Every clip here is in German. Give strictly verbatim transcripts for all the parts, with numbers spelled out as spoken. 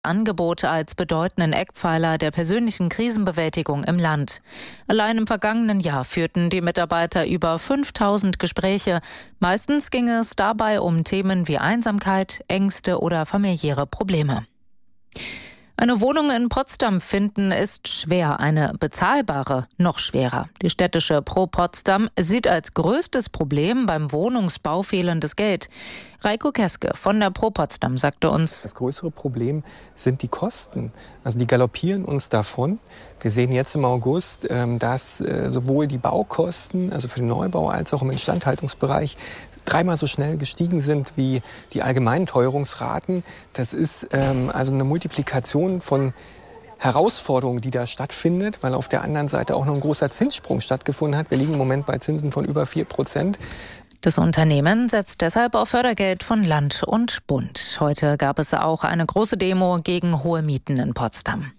Angebote als bedeutenden Eckpfeiler der persönlichen Krisenbewältigung im Land. Allein im vergangenen Jahr führten die Mitarbeiter über fünftausend Gespräche. Meistens ging es dabei um Themen wie Einsamkeit, Ängste oder familiäre Probleme. Eine Wohnung in Potsdam finden ist schwer, eine bezahlbare noch schwerer. Die städtische Pro Potsdam sieht als größtes Problem beim Wohnungsbau fehlendes Geld. Reiko Keske von der Pro Potsdam sagte uns: Das größere Problem sind die Kosten. Also die galoppieren uns davon. Wir sehen jetzt im August, dass sowohl die Baukosten, also für den Neubau, als auch im Instandhaltungsbereich dreimal so schnell gestiegen sind wie die allgemeinen Teuerungsraten. Das ist ähm, also eine Multiplikation von Herausforderungen, die da stattfindet, weil auf der anderen Seite auch noch ein großer Zinssprung stattgefunden hat. Wir liegen im Moment bei Zinsen von über vier Prozent. Das Unternehmen setzt deshalb auf Fördergeld von Land und Bund. Heute gab es auch eine große Demo gegen hohe Mieten in Potsdam.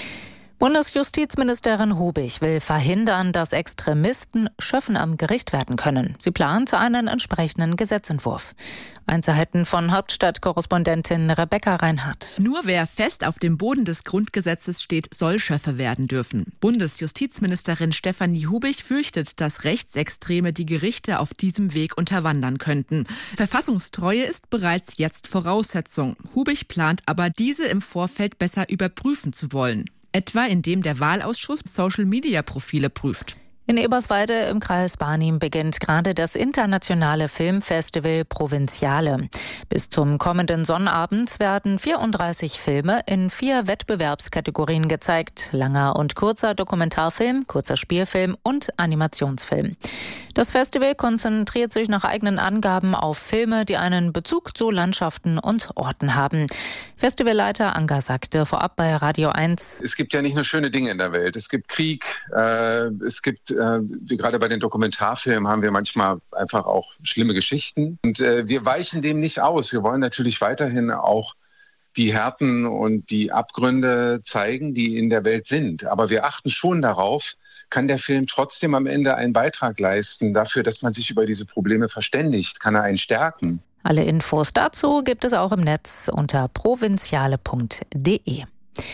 Bundesjustizministerin Hubich will verhindern, dass Extremisten Schöffen am Gericht werden können. Sie plant einen entsprechenden Gesetzentwurf. Einzelheiten von Hauptstadtkorrespondentin Rebecca Reinhardt. Nur wer fest auf dem Boden des Grundgesetzes steht, soll Schöffe werden dürfen. Bundesjustizministerin Stefanie Hubich fürchtet, dass Rechtsextreme die Gerichte auf diesem Weg unterwandern könnten. Verfassungstreue ist bereits jetzt Voraussetzung. Hubich plant aber, diese im Vorfeld besser überprüfen zu wollen. Etwa indem der Wahlausschuss Social-Media-Profile prüft. In Eberswalde im Kreis Barnim beginnt gerade das internationale Filmfestival Provinziale. Bis zum kommenden Sonnabend werden vierunddreißig Filme in vier Wettbewerbskategorien gezeigt: langer und kurzer Dokumentarfilm, kurzer Spielfilm und Animationsfilm. Das Festival konzentriert sich nach eigenen Angaben auf Filme, die einen Bezug zu Landschaften und Orten haben. Festivalleiter Anga sagte vorab bei Radio eins: Es gibt ja nicht nur schöne Dinge in der Welt. Es gibt Krieg, äh, es gibt, äh, wie gerade bei den Dokumentarfilmen haben wir manchmal einfach auch schlimme Geschichten. Und äh, wir weichen dem nicht aus. Wir wollen natürlich weiterhin auch die Härten und die Abgründe zeigen, die in der Welt sind. Aber wir achten schon darauf, kann der Film trotzdem am Ende einen Beitrag leisten dafür, dass man sich über diese Probleme verständigt? Kann er einen stärken? Alle Infos dazu gibt es auch im Netz unter provinziale punkt de.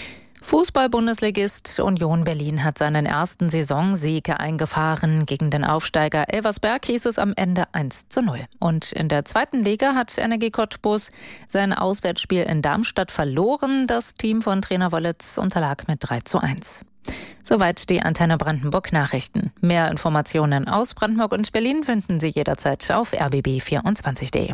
Fußball-Bundesligist Union Berlin hat seinen ersten Saisonsieg eingefahren. Gegen den Aufsteiger Elversberg hieß es am Ende eins zu null. Und in der zweiten Liga hat Energie Cottbus sein Auswärtsspiel in Darmstadt verloren. Das Team von Trainer Wollitz unterlag mit drei zu eins. Soweit die Antenne Brandenburg Nachrichten. Mehr Informationen aus Brandenburg und Berlin finden Sie jederzeit auf r b b vierundzwanzig punkt de.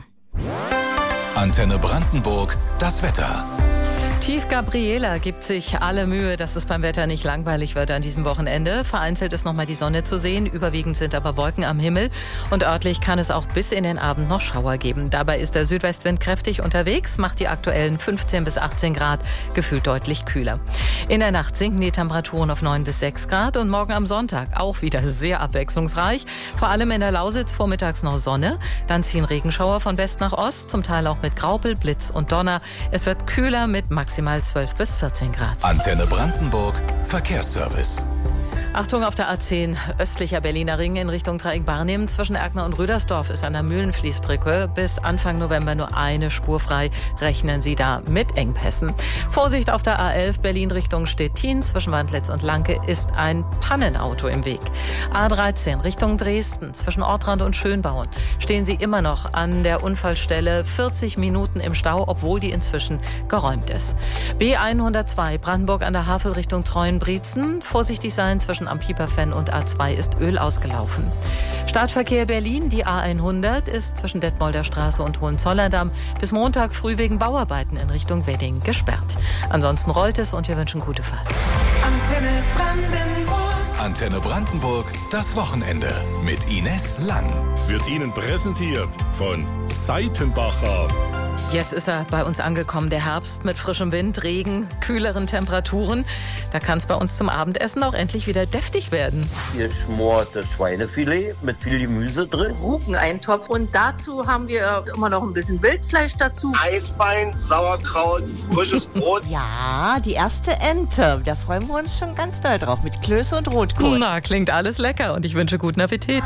Antenne Brandenburg, das Wetter. Tief Gabriela gibt sich alle Mühe, dass es beim Wetter nicht langweilig wird an diesem Wochenende. Vereinzelt ist noch mal die Sonne zu sehen, überwiegend sind aber Wolken am Himmel und örtlich kann es auch bis in den Abend noch Schauer geben. Dabei ist der Südwestwind kräftig unterwegs, macht die aktuellen fünfzehn bis achtzehn Grad, gefühlt deutlich kühler. In der Nacht sinken die Temperaturen auf neun bis sechs Grad und morgen am Sonntag auch wieder sehr abwechslungsreich. Vor allem in der Lausitz vormittags noch Sonne, dann ziehen Regenschauer von West nach Ost, zum Teil auch mit Graupel, Blitz und Donner. Es wird kühler mit maximal maximal zwölf bis vierzehn Grad. Antenne Brandenburg, Verkehrsservice. Achtung auf der A zehn, östlicher Berliner Ring in Richtung Dreieck Barnim. Zwischen Erkner und Rüdersdorf ist an der Mühlenfließbrücke bis Anfang November nur eine Spur frei. Rechnen Sie da mit Engpässen. Vorsicht auf der A elf, Berlin Richtung Stettin. Zwischen Wandlitz und Lanke ist ein Pannenauto im Weg. A dreizehn Richtung Dresden. Zwischen Ortrand und Schönbauen stehen Sie immer noch an der Unfallstelle. vierzig Minuten im Stau, obwohl die inzwischen geräumt ist. B hundertzwei, Brandenburg an der Havel Richtung Treuenbrietzen. Vorsichtig sein, zwischen am Pieperfenn und A zwei ist Öl ausgelaufen. Startverkehr Berlin, die A hundert ist zwischen Detmolder Straße und Hohenzollerndamm bis Montag früh wegen Bauarbeiten in Richtung Wedding gesperrt. Ansonsten rollt es und wir wünschen gute Fahrt. Antenne Brandenburg. Antenne Brandenburg, das Wochenende mit Ines Lang. Wird Ihnen präsentiert von Seitenbacher. Jetzt ist er bei uns angekommen, der Herbst mit frischem Wind, Regen, kühleren Temperaturen. Da kann es bei uns zum Abendessen auch endlich wieder deftig werden. Geschmortes Schweinefilet mit viel Gemüse drin. Rugeneintopf und dazu haben wir immer noch ein bisschen Wildfleisch dazu. Eisbein, Sauerkraut, frisches Brot. Ja, die erste Ente. Da freuen wir uns schon ganz doll drauf mit Klöße und Rotkohl. Na, klingt alles lecker und ich wünsche guten Appetit.